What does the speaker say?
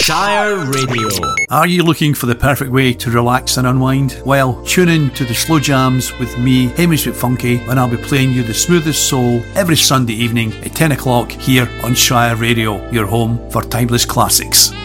Shire Radio. Are you looking for the perfect way to relax and unwind? Well, tune in to the Slow Jams with me, Hamish McFunky, and I'll be playing you the smoothest soul every Sunday evening at 10 o'clock here on Shire Radio, your home for timeless classics.